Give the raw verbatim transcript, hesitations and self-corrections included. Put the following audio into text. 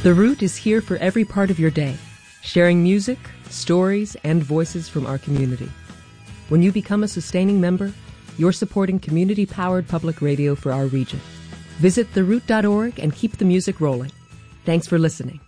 The Root is here for every part of your day, sharing music, stories, and voices from our community. When you become a sustaining member, you're supporting community-powered public radio for our region. Visit the root dot org and keep the music rolling. Thanks for listening.